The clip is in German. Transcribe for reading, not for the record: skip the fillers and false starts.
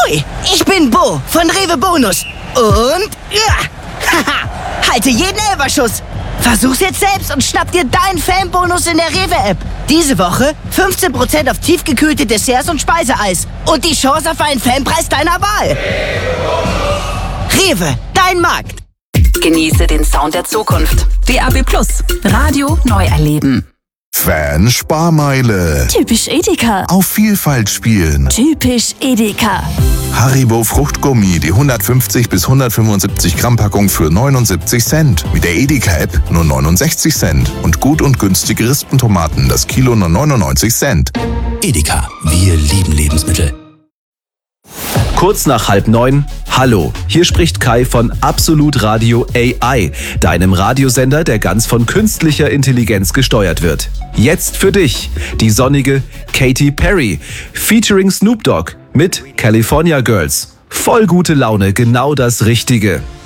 Hui, ich bin Bo von Rewe Bonus. Und haha, halte jeden Elferschuss. Versuch's jetzt selbst und schnapp dir deinen Fanbonus in der Rewe-App. Diese Woche 15% auf tiefgekühlte Desserts und Speiseeis. Und die Chance auf einen Fanpreis deiner Wahl. Rewe, dein Markt. Genieße den Sound der Zukunft. DAB+. Radio neu erleben. Fan-Sparmeile. Typisch Edeka. Auf Vielfalt spielen. Typisch Edeka. Haribo Fruchtgummi, die 150 bis 175 Gramm Packung für 79 Cent. Mit der Edeka-App nur 69 Cent. Und gut und günstige Rispentomaten, das Kilo nur 99 Cent. Edeka, wir lieben Lebensmittel. Kurz nach 8:30. Hallo, hier spricht Kai von Absolut Radio AI, deinem Radiosender, der ganz von künstlicher Intelligenz gesteuert wird. Jetzt für dich die sonnige Katy Perry, featuring Snoop Dogg mit California Girls. Voll gute Laune, genau das Richtige.